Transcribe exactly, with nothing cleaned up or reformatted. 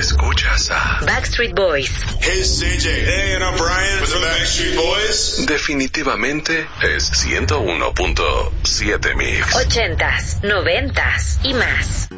Escuchas a Backstreet Boys. Hey, it's C J. Hey, and I'm Brian with the Backstreet Boys. Definitivamente es ciento uno punto siete Mix. Ochentas, noventas y más.